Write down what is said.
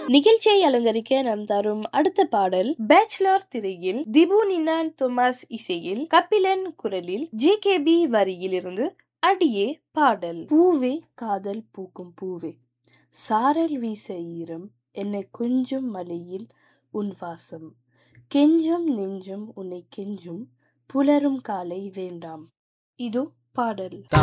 நிகழ்ச்சியை அலங்கரிக்க நாம் தரும் அடுத்த பாடல் பேச்சுலர் திரையில் திபு நினான் தொமாஸ் இசையில் கபிலன் குரலில் ஜேகேபி வரியில் இருந்து அடியே பாடல். பூவே காதல் பூக்கும் பூவே, சாரல் வீச ஈரம் என்னை கொஞ்சம் மலையில் உன் வாசம், கெஞ்சும் நெஞ்சும் உன்னை கெஞ்சும் புலரும் காலை வேண்டாம். இதோ பாடல்.